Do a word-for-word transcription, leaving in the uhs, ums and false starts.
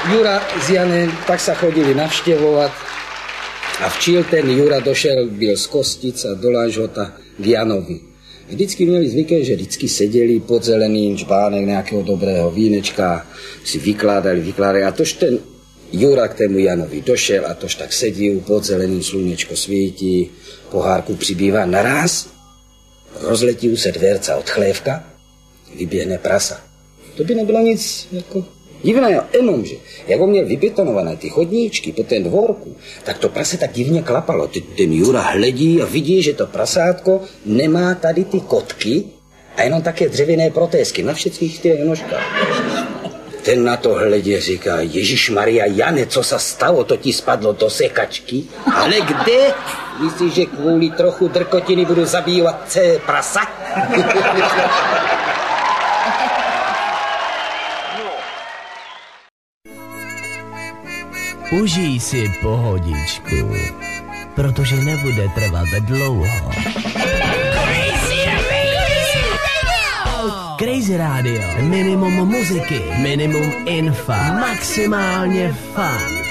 Jura s Janem tak sa chodili navštevovať a včil ten Jura došel, byl z Kostic a do Lážhota k Janovi. Vždycky měli zvykem, že vždycky seděli pod zeleným čbánek nějakého dobrého vínečka, si vykládali, vykládali a tož ten Jura k tému Janovi došel a tož tak sedí, pod zeleným slunečko svítí, pohárku přibývá. Naraz rozletí se dverca od chlévka, vyběhne prasa. To by nebylo nic jako divného, jenomže, jak on měl vybetonované ty chodníčky po ten dvorku, tak to prase tak divně klapalo. Ten Jura hledí a vidí, že to prasátko nemá tady ty kotky a jenom také dřevěné protézky na všech čtyřech nožkách. Ten na to hledě říká, Ježišmaria, Jane, co se stalo, to ti spadlo do sekačky? Ale kde? Myslíš, že kvůli trochu drkotiny budu zabívat celé prasa? Užij si pohodičku, protože nebude trvat dlouho. Crazy Radio. Minimum muziky, minimum infa, maximálně fun.